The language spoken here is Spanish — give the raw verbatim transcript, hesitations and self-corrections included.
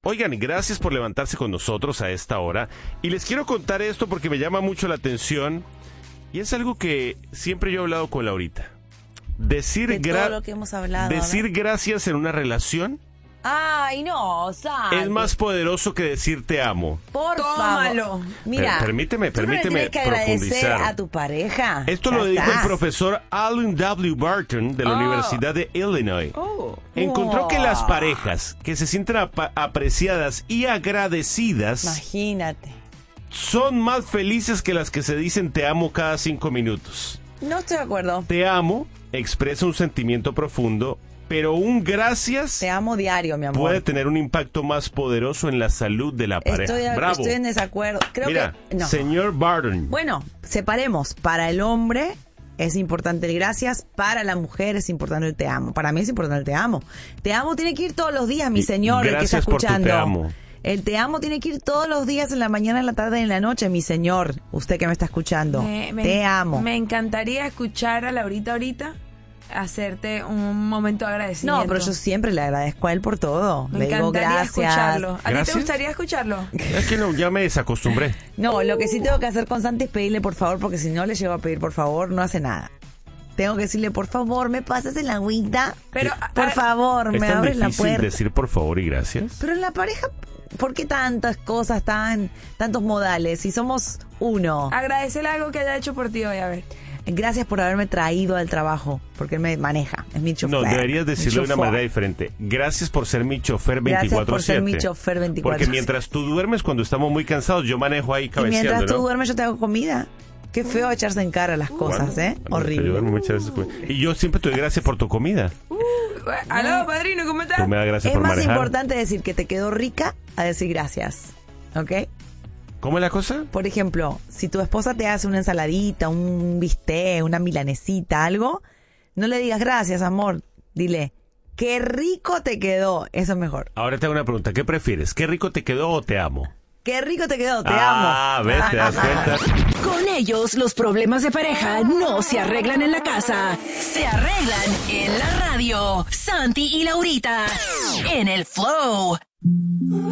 Oigan, gracias por levantarse con nosotros a esta hora. Y les quiero contar esto porque me llama mucho la atención. Y es algo que siempre yo he hablado con Laurita. Decir, de gra- todo lo que hemos hablado, decir ¿no? gracias en una relación Ay, no, Santi. es más poderoso que decir te amo. Por Tómalo. favor. Mira, Per- permíteme, ¿tú no le permíteme tienes que agradecer profundizar. a tu pareja? Esto Ya lo dijo está. el profesor Alan W. Barton de la Oh. Universidad de Illinois. Oh. Encontró Oh. que las parejas que se sienten apa- apreciadas y agradecidas Imagínate. son más felices que las que se dicen te amo cada cinco minutos. No estoy de acuerdo. Te amo expresa un sentimiento profundo, pero un gracias Te amo diario, mi amor. puede tener un impacto más poderoso en la salud de la pareja. Estoy, Bravo. estoy en desacuerdo. Creo Mira, que no. señor Barton. Bueno, separemos. Para el hombre es importante el gracias. Para la mujer es importante el te amo. Para mí es importante el te amo. Te amo tiene que ir todos los días, mi Y señor, el que está gracias por tu escuchando. te amo. El te amo tiene que ir todos los días, en la mañana, en la tarde y en la noche, mi señor. Usted que me está escuchando. Me- me- te amo. Me encantaría escuchar a Laurita ahorita hacerte un momento de agradecimiento. No, pero yo siempre le agradezco a él por todo. Me le digo encantaría gracias. escucharlo. ¿A ti te Gracias. gustaría escucharlo? Es que no, ya me desacostumbré. No, lo que sí tengo que hacer con Santi es pedirle por favor, porque si no le llego a pedir por favor, no hace nada. Tengo que decirle, por favor, ¿me pasas el agüita? Pero, Por a- favor, Es me tan abres la difícil puerta. decir por favor y gracias. Pero en la pareja, ¿por qué tantas cosas, tan, tantos modales? Si somos uno. Agradecele algo que haya hecho por ti hoy, a ver. Gracias por haberme traído al trabajo, porque él me maneja, es mi chofer. No, deberías decirlo de una Mi chofer. manera diferente. Gracias por ser mi chofer Gracias veinticuatro por ser siete. mi chofer veinticuatro Porque mientras tú duermes, cuando estamos muy cansados, yo manejo ahí Y mientras cabeceando, tú ¿no? duermes yo te hago comida. Qué feo echarse en cara las cosas, Bueno, ¿eh? bueno, Horrible. yo duermo muchas veces con- Y yo siempre te doy gracias por tu comida. Uh, aló, padrino, ¿cómo estás? Tú me das gracias Es por más manejar. importante decir que te quedó rica a decir gracias, ¿ok? ¿Cómo es la cosa? Por ejemplo, si tu esposa te hace una ensaladita, un bistec, una milanesita, algo, no le digas gracias, amor. Dile, qué rico te quedó. Eso es mejor. Ahora te hago una pregunta. ¿Qué prefieres? ¿Qué rico te quedó o te amo? Qué rico te quedó, te ah, amo. ves, te das cuenta. Con ellos, los problemas de pareja no se arreglan en la casa, se arreglan en la radio. Santi y Laurita, en el Flow.